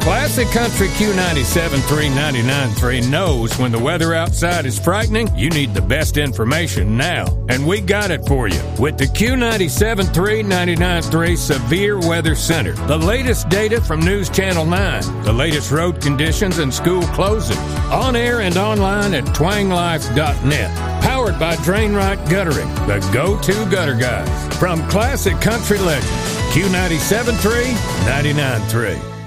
Classic Country Q97.3 99.3 knows when the weather outside is frightening, you need the best information now. And we got it for you with the Q97.3 99.3 Severe Weather Center. The latest data from News Channel 9, the latest road conditions and school closings. On air and online at twanglife.net. Powered by Drain Right Guttering, the go-to gutter guys. From Classic Country Legends, Q97.3 99.3.